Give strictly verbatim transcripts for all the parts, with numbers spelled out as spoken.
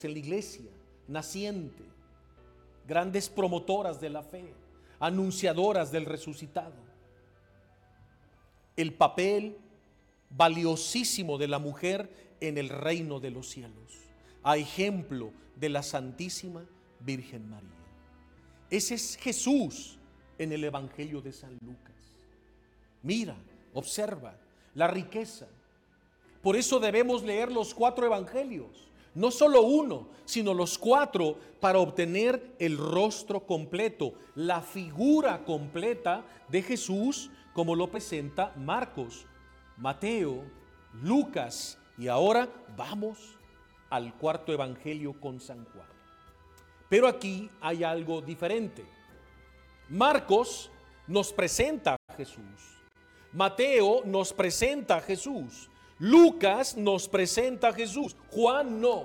en la iglesia naciente, grandes promotoras de la fe, anunciadoras del resucitado. El papel valiosísimo de la mujer en el reino de los cielos, a ejemplo de la Santísima Virgen María. Ese es Jesús en el Evangelio de San Lucas. Mira, observa la riqueza. Por eso debemos leer los cuatro evangelios, no solo uno, sino los cuatro, para obtener el rostro completo, la figura completa de Jesús, como lo presenta Marcos, Mateo, Lucas, y ahora vamos al cuarto evangelio con San Juan. Pero aquí hay algo diferente. Marcos nos presenta a Jesús, Mateo nos presenta a Jesús, Lucas nos presenta a Jesús, Juan no.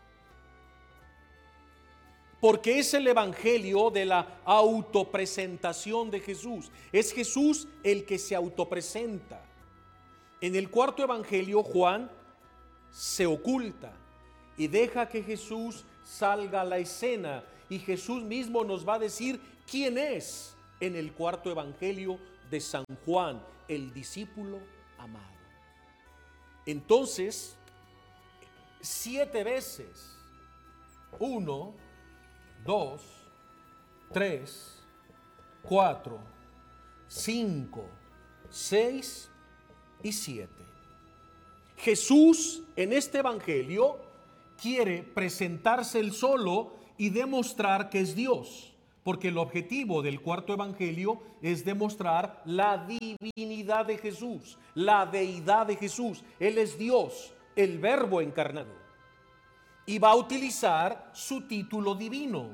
Porque es el evangelio de la autopresentación de Jesús. Es Jesús el que se autopresenta. En el cuarto evangelio, Juan se oculta y deja que Jesús salga a la escena. Y Jesús mismo nos va a decir quién es en el cuarto evangelio de San Juan, el discípulo amado. Entonces, siete veces, uno, dos, tres, cuatro, cinco, seis y siete. Jesús en este evangelio quiere presentarse él solo y demostrar que es Dios, porque el objetivo del cuarto evangelio es demostrar la divinidad de Jesús, la deidad de Jesús. Él es Dios, el Verbo encarnado, y va a utilizar su título divino,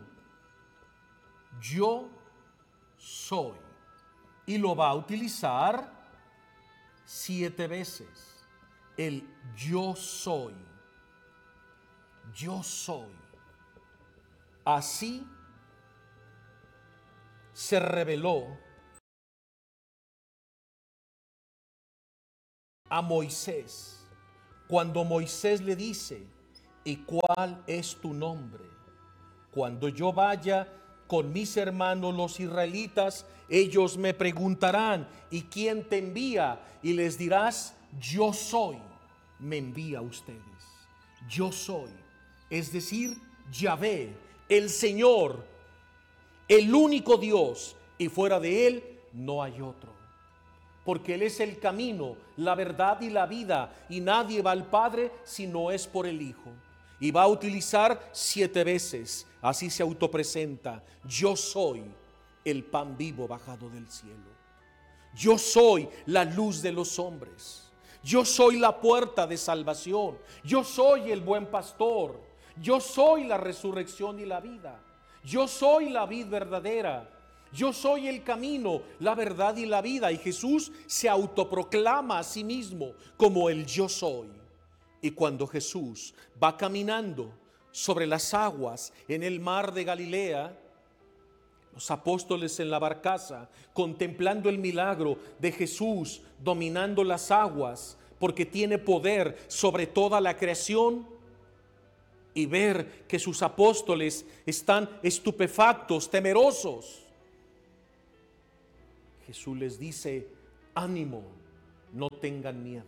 yo soy, y lo va a utilizar siete veces, el yo soy, yo soy. Así se reveló a Moisés cuando Moisés le dice: ¿y cuál es tu nombre? Cuando yo vaya con mis hermanos los israelitas, ellos me preguntarán: ¿y quién te envía? Y les dirás: yo soy, me envía a ustedes. Yo soy, es decir, Yahvé, el Señor, el único Dios, y fuera de Él no hay otro. Porque Él es el camino, la verdad y la vida, y nadie va al Padre si no es por el Hijo. Y va a utilizar siete veces, así se autopresenta: yo soy el pan vivo bajado del cielo. Yo soy la luz de los hombres. Yo soy la puerta de salvación. Yo soy el buen pastor. Yo soy la resurrección y la vida. Yo soy la vid verdadera. Yo soy el camino, la verdad y la vida. Y Jesús se autoproclama a sí mismo como el yo soy. Y cuando Jesús va caminando sobre las aguas en el mar de Galilea, los apóstoles en la barcaza, contemplando el milagro de Jesús dominando las aguas, porque tiene poder sobre toda la creación, y ver que sus apóstoles están estupefactos, temerosos, Jesús les dice: ánimo, no tengan miedo,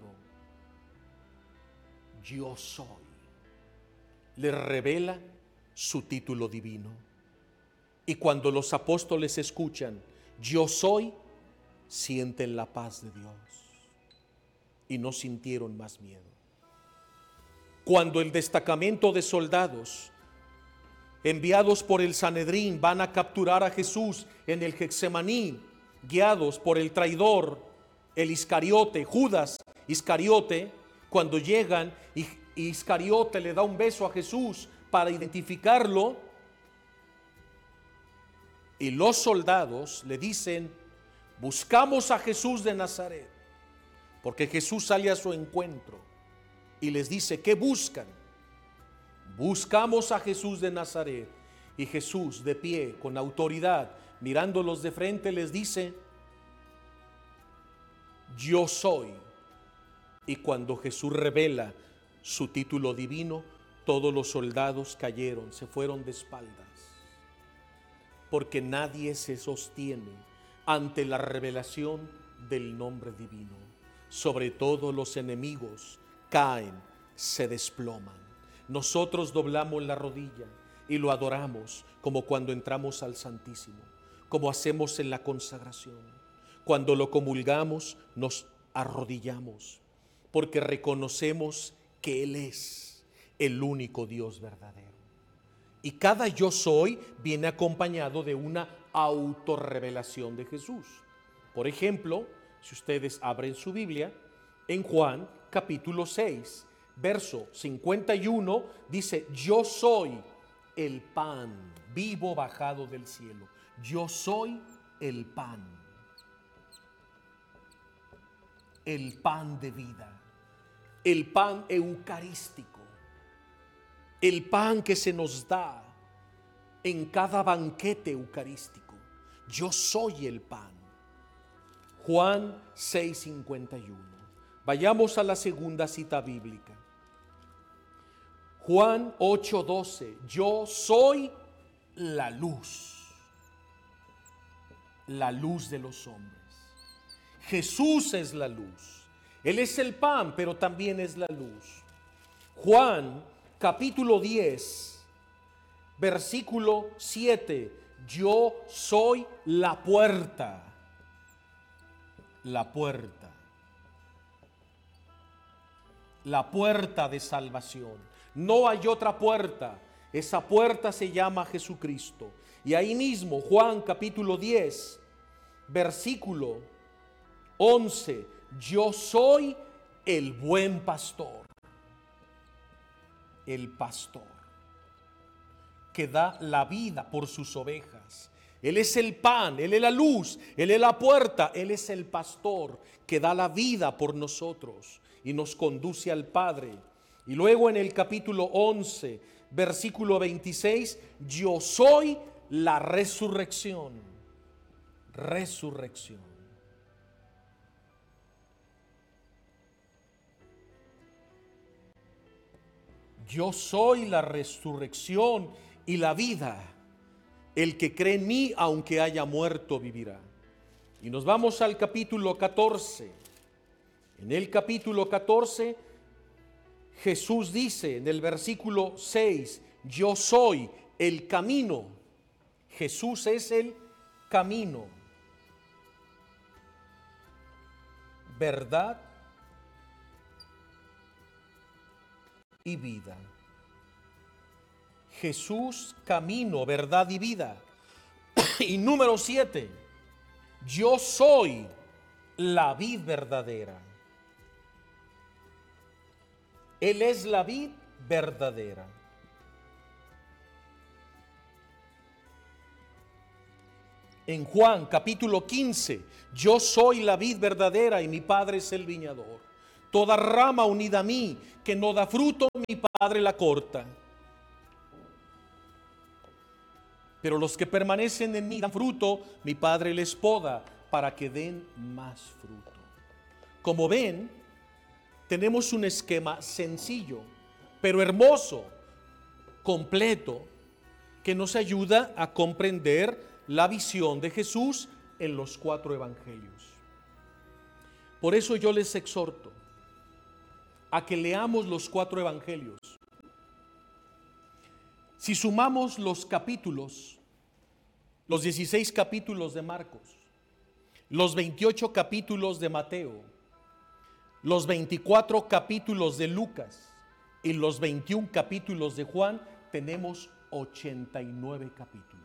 yo soy. Les revela su título divino. Y cuando los apóstoles escuchan yo soy, sienten la paz de Dios y no sintieron más miedo. Cuando el destacamento de soldados enviados por el Sanedrín van a capturar a Jesús en el Getsemaní, guiados por el traidor, el Iscariote, Judas Iscariote, cuando llegan y Iscariote le da un beso a Jesús para identificarlo, y los soldados le dicen: buscamos a Jesús de Nazaret, porque Jesús sale a su encuentro y les dice: ¿qué buscan? Buscamos a Jesús de Nazaret. Y Jesús, de pie, con autoridad, mirándolos de frente, les dice: yo soy. Y cuando Jesús revela su título divino, todos los soldados cayeron, se fueron de espaldas, porque nadie se sostiene ante la revelación del nombre divino. Sobre todo los enemigos caen, se desploman. Nosotros doblamos la rodilla y lo adoramos, como cuando entramos al Santísimo, como hacemos en la consagración. Cuando lo comulgamos, nos arrodillamos, porque reconocemos que Él es el único Dios verdadero. Y cada yo soy viene acompañado de una autorrevelación de Jesús. Por ejemplo, si ustedes abren su Biblia, en Juan capítulo seis, verso cincuenta y uno, dice: yo soy el pan vivo bajado del cielo. Yo soy el pan, el pan de vida, el pan eucarístico, el pan que se nos da en cada banquete eucarístico. Yo soy el pan. Juan seis cincuenta y uno. Vayamos a la segunda cita bíblica. Juan ocho doce. Yo soy la luz, la luz de los hombres. Jesús es la luz. Él es el pan, pero también es la luz. Juan capítulo diez, versículo siete. Yo soy la puerta. La puerta. La puerta de salvación. No hay otra puerta. Esa puerta se llama Jesucristo. Y ahí mismo, Juan capítulo diez, versículo once. Yo soy el buen pastor. El pastor que da la vida por sus ovejas. Él es el pan, Él es la luz, Él es la puerta, Él es el pastor que da la vida por nosotros y nos conduce al Padre. Y luego en el capítulo once, versículo veintiséis, yo soy la resurrección. Resurrección. Yo soy la resurrección y la vida. El que cree en mí, aunque haya muerto, vivirá. Y nos vamos al capítulo catorce. En el capítulo catorce, Jesús dice en el versículo seis, yo soy el camino. Jesús es el camino, verdad y vida. Jesús, camino, verdad y vida. Y número siete, yo soy la vid verdadera. Él es la vid verdadera. En Juan capítulo quince, yo soy la vid verdadera y mi Padre es el viñador. Toda rama unida a mí que no da fruto, mi Padre la corta. Pero los que permanecen en mí dan fruto, mi Padre les poda para que den más fruto. Como ven, tenemos un esquema sencillo, pero hermoso, completo, que nos ayuda a comprender la visión de Jesús en los cuatro evangelios. Por eso yo les exhorto a que leamos los cuatro evangelios. Si sumamos los capítulos, los dieciséis capítulos de Marcos, los veintiocho capítulos de Mateo, los veinticuatro capítulos de Lucas y los veintiún capítulos de Juan, tenemos ochenta y nueve capítulos.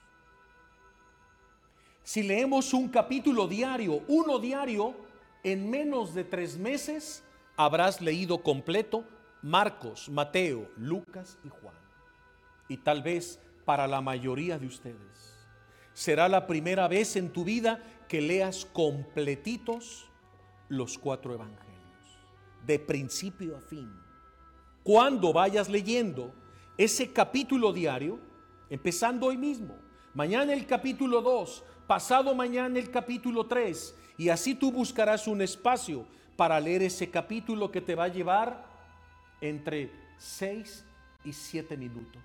Si leemos un capítulo diario, uno diario, en menos de tres meses habrás leído completo Marcos, Mateo, Lucas y Juan. Y tal vez para la mayoría de ustedes será la primera vez en tu vida que leas completitos los cuatro evangelios, de principio a fin. Cuando vayas leyendo ese capítulo diario, empezando hoy mismo, mañana el capítulo dos, pasado mañana el capítulo tres, y así tú buscarás un espacio para leer ese capítulo que te va a llevar entre seis y siete minutos.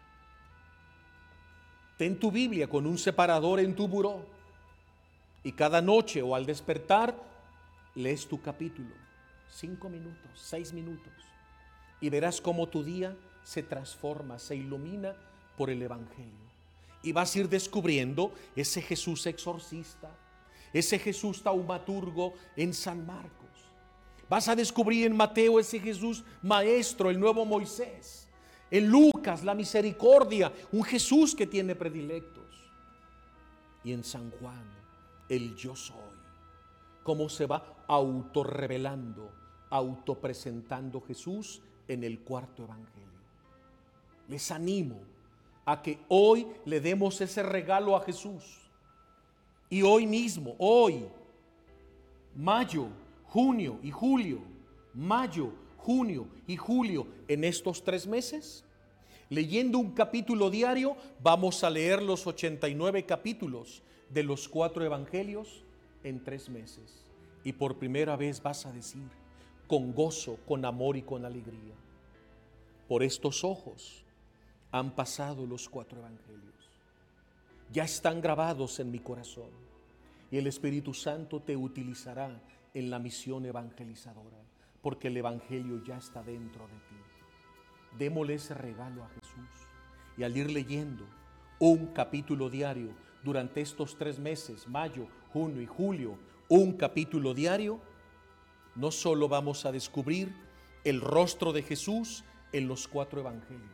Ten tu Biblia con un separador en tu buró y cada noche o al despertar lees tu capítulo. Cinco minutos, seis minutos. Y verás cómo tu día se transforma, se ilumina por el Evangelio. Y vas a ir descubriendo ese Jesús exorcista, ese Jesús taumaturgo en San Marcos. Vas a descubrir en Mateo ese Jesús maestro, el nuevo Moisés. En Lucas la misericordia, un Jesús que tiene predilectos. Y en San Juan el yo soy. Cómo se va autorrevelando, autopresentando Jesús en el cuarto evangelio. Les animo a que hoy le demos ese regalo a Jesús. Y hoy mismo, hoy, mayo, junio y julio, mayo, junio y julio, en estos tres meses, leyendo un capítulo diario, vamos a leer los ochenta y nueve capítulos de los cuatro evangelios en tres meses. Y por primera vez vas a decir, con gozo, con amor y con alegría, por estos ojos han pasado los cuatro evangelios. Ya están grabados en mi corazón y el Espíritu Santo te utilizará en la misión evangelizadora, porque el evangelio ya está dentro de ti. Démosle ese regalo a Jesús y al ir leyendo un capítulo diario durante estos tres meses, mayo, junio y julio, un capítulo diario, no solo vamos a descubrir el rostro de Jesús en los cuatro evangelios,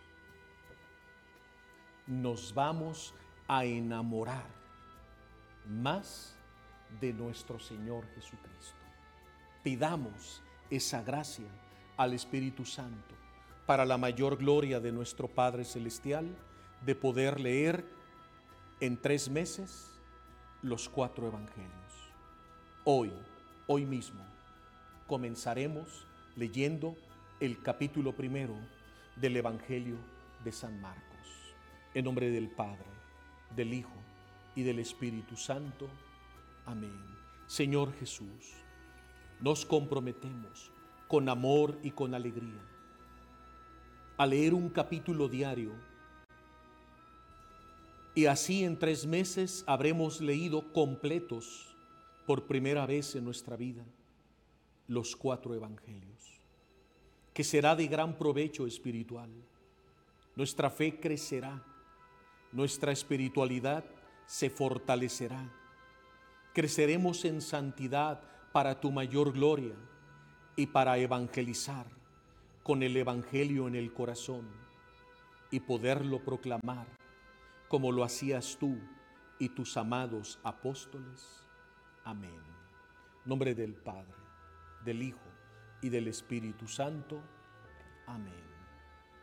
nos vamos a enamorar más de nuestro Señor Jesucristo. Pidamos esa gracia al Espíritu Santo para la mayor gloria de nuestro Padre Celestial, de poder leer en tres meses los cuatro evangelios. Hoy, hoy mismo, comenzaremos leyendo el capítulo primero del Evangelio de San Marcos. En nombre del Padre, del Hijo y del Espíritu Santo. Amén. Señor Jesús, nos comprometemos con amor y con alegría a leer un capítulo diario, y así en tres meses habremos leído completos por primera vez en nuestra vida los cuatro evangelios, que será de gran provecho espiritual. Nuestra fe crecerá, nuestra espiritualidad se fortalecerá, creceremos en santidad para tu mayor gloria y para evangelizar con el evangelio en el corazón y poderlo proclamar como lo hacías tú y tus amados apóstoles. Amén. En nombre del Padre, del Hijo y del Espíritu Santo. Amén.